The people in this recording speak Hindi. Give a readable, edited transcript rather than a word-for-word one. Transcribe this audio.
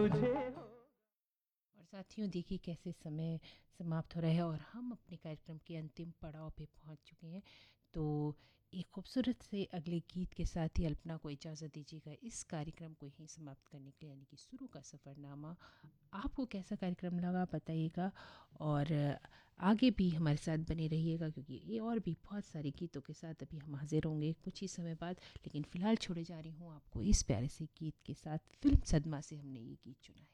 और साथियों देखिए कैसे समय समाप्त हो रहा है और हम अपने कार्यक्रम के अंतिम पड़ाव पे पहुंच चुके हैं। तो एक खूबसूरत से अगले गीत के साथ ही अल्पना को इजाज़त दीजिएगा इस कार्यक्रम को यहीं समाप्त करने के लिए, यानी कि शुरू का सफ़रनामा। आपको कैसा कार्यक्रम लगा बताइएगा, और आगे भी हमारे साथ बने रहिएगा, क्योंकि ये और भी बहुत सारे गीतों के साथ अभी हम हाजिर होंगे कुछ ही समय बाद। लेकिन फ़िलहाल छोड़े जा रही हूँ आपको इस प्यारे से गीत के साथ। फिल्म सदमा से हमने ये गीत चुना है।